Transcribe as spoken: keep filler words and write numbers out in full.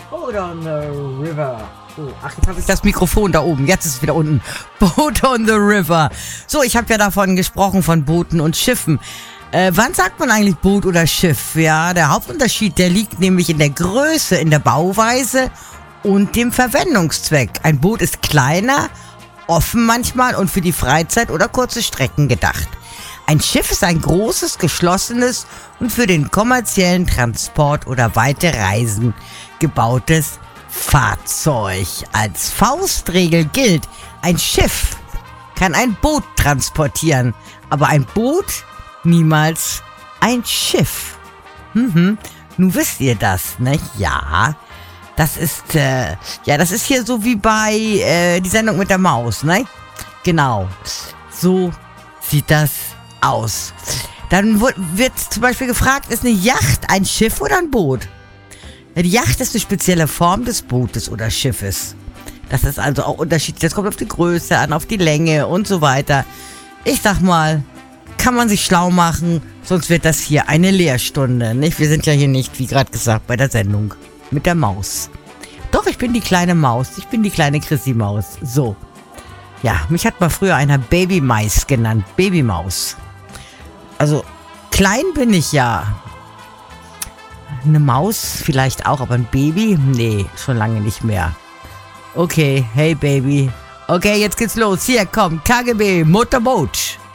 Boat on the river. Oh, ach, jetzt habe ich das Mikrofon da oben. Jetzt ist es wieder unten. Boat on the river. So, ich habe ja davon gesprochen, von Booten und Schiffen. Äh, wann sagt man eigentlich Boot oder Schiff? Ja, der Hauptunterschied, der liegt nämlich in der Größe, in der Bauweise und dem Verwendungszweck. Ein Boot ist kleiner, offen manchmal und für die Freizeit oder kurze Strecken gedacht. Ein Schiff ist ein großes, geschlossenes und für den kommerziellen Transport oder weite Reisen gebautes Fahrzeug. Als Faustregel gilt, ein Schiff kann ein Boot transportieren, aber ein Boot niemals ein Schiff. Mhm. Nun wisst ihr das, ne? Ja. Das ist, äh, ja, das ist hier so wie bei äh, die Sendung mit der Maus, ne? Genau. So sieht das aus. Dann wird zum Beispiel gefragt, ist eine Yacht ein Schiff oder ein Boot? Die Yacht ist eine spezielle Form des Bootes oder Schiffes. Das ist also auch unterschiedlich. Das kommt auf die Größe an, auf die Länge und so weiter. Ich sag mal, kann man sich schlau machen, sonst wird das hier eine Lehrstunde, nicht? Wir sind ja hier nicht, wie gerade gesagt, bei der Sendung mit der Maus. Doch, ich bin die kleine Maus. Ich bin die kleine Chrissy-Maus. So. Ja, mich hat mal früher einer Baby-Mais genannt. Babymaus. Also, klein bin ich ja. Eine Maus vielleicht auch, aber ein Baby? Nee, schon lange nicht mehr. Okay, hey Baby. Okay, jetzt geht's los. Hier, komm, K G B, Motorboot.